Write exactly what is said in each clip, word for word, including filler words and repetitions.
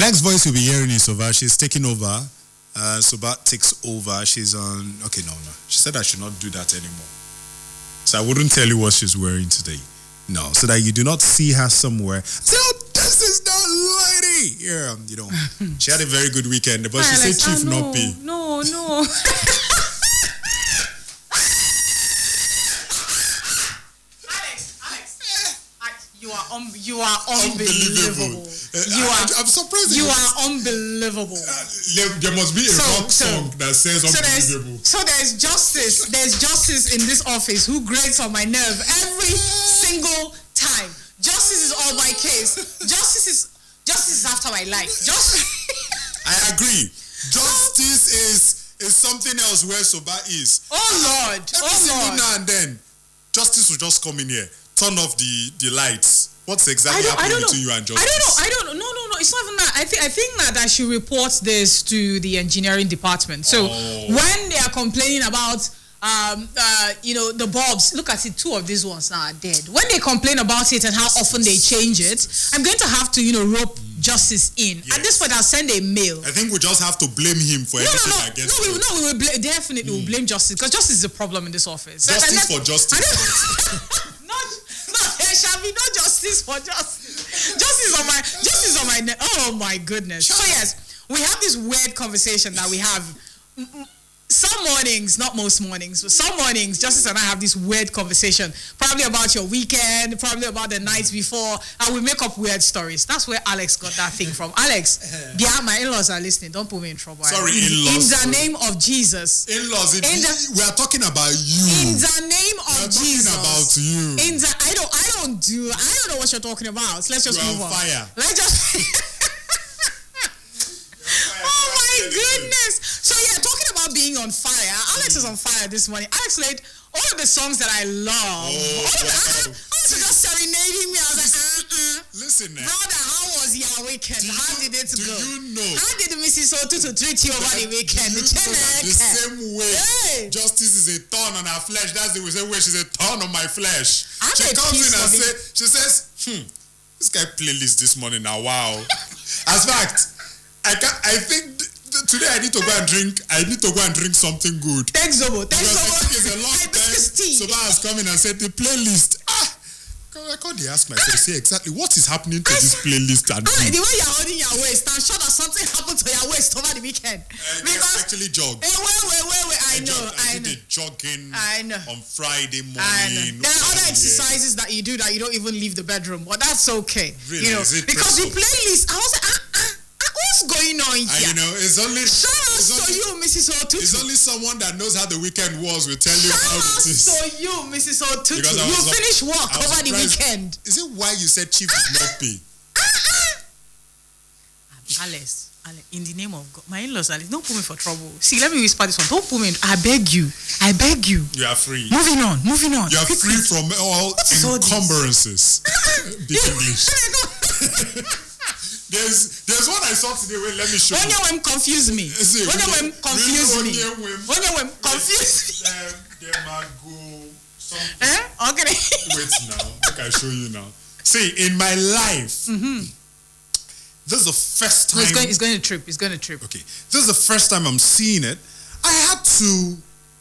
next voice you'll be hearing is Soba. She's taking over. Uh, Soba takes over. She's on. Okay, no, no. She said I should not do that anymore. So I wouldn't tell you what she's wearing today. No, so that you do not see her somewhere. So this is that lady. Yeah, you know. She had a very good weekend, but she said Chief no, not pay. No, no. You are un- you are unbelievable. unbelievable. Uh, you are. I, I'm surprised. You are unbelievable. Uh, there, there must be a so, rock so, song that says so unbelievable. There's, so there's justice. There's justice in this office who grates on my nerve every single time. Justice is on my case. Justice is justice is after my life. Just. I agree. Justice is is something else where Soba is. Oh Lord. Every oh single Lord. now and then, justice will just come in here. Turn off the, the lights. What's exactly happening between you and Justice? I don't know. I don't know. No, no, no. It's not even that. I think I think that I should report this to the engineering department. So oh. when they are complaining about, um, uh, you know, the bulbs, look at it. Two of these ones now are dead. When they complain about it and how often they change it, I'm going to have to, you know, rope Justice in. Yes. At this point, I'll send a mail. I think we just have to blame him for no, everything no, no. that gets no, we, no, we will bla- definitely mm. will blame Justice because Justice is a problem in this office. Justice for justice. Not, no, there shall be no justice for justice. Justice on my, justice on my. Ne- oh my goodness. Shut so yes, we have this weird conversation that we have. Some mornings, not most mornings, but some mornings, Justice and I have this weird conversation, probably about your weekend, probably about the nights before, and we make up weird stories. That's where Alex got that thing from. Alex, yeah, my in-laws are listening. Don't put me in trouble. Sorry, in, in-laws. In the name of Jesus. In-laws, it, in the, we are talking about you. In the name of we are Jesus. Talking about you. In the, I don't, I don't do, I don't know what you're talking about. So let's just You're move on. on. Fire. Let's just. Oh my goodness! So yeah, talking about being on fire, Alex is on fire this morning. Alex played all of the songs that I love. Oh, all of the, wow. Alex was just serenading me. I was like, uh-uh. Listen, now. Brother, how was your weekend? Do How you, did it do go? Do you know? How did Missus Otu to treat you over the weekend? Do you know that the same way hey. Justice is a thorn on her flesh, that's the same way she's a thorn on my flesh. I'm she comes in and say, it. she says, hmm, this guy playlist this morning now, wow. As fact, I can I think th- today I need to go and drink, I need to go and drink something good. Thanks, Zobo. Thanks, Zobo. Zobo. I think it's a long time. Soba has come in and said, the playlist, ah, I can't ask myself, say exactly what is happening to this playlist. And ah, the way you're holding your waist, I'm sure that something happened to your waist over the weekend. Uh, because actually jogged. Hey, wait, wait, wait, wait. I, I know, jogged. I, I did know. the jogging I know. on Friday morning. I know. There are other yeah. exercises that you do that you don't even leave the bedroom, but that's okay. Really? You know, is it because the so? playlist, I was like, ah, ah, ah, what's going on here? And you know, it's only shout out it's to only, you, Missus Otutu. It's only someone that knows how the weekend was will tell you shout how it is. Shout out to you, Missus Otutu. You was, finished work over the weekend. Is it why you said Chief did not pay? Alice, Alice, in the name of God, my in-laws, Alice, don't put me for trouble. See, let me whisper this one. Don't put me in. I beg you. I beg you. You are free. Moving on. Moving on. You are free from all encumbrances. Big English. There's there's one I saw today. Wait, let me show you. Onye wem confuse me. See, Onye wem confuse me. Onye wem confuse me. Demago something. Eh? Okay. Wait now. Look, I show you now. See, in my life, mm-hmm. this is the first time. No, it's going. It's going to trip. It's going to trip. Okay, this is the first time I'm seeing it. I had to.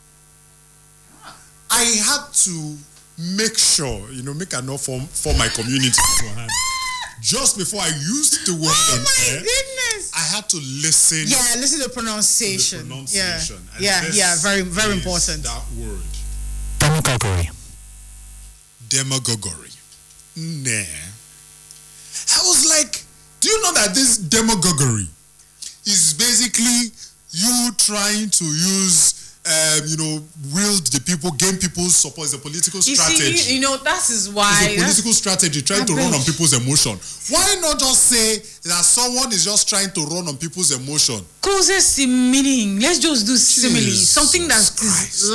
I had to make sure, you know, make an offer for my community beforehand. Just before I used the word oh on my air, goodness. I had to listen. Yeah, listen to the pronunciation. To the pronunciation. Yeah, yeah, yeah. Very, very important. That word. Demagoguery. Demagoguery. Nah. I was like, do you know that this demagoguery is basically you trying to use, um, you know, wield the people, gain people's support? It's a political you strategy. See, you, you know, that is why. It's a political strategy, trying to run on people's emotion. Why not just say that someone is just trying to run on people's emotion? Closest meaning. Let's just do simile. Something that's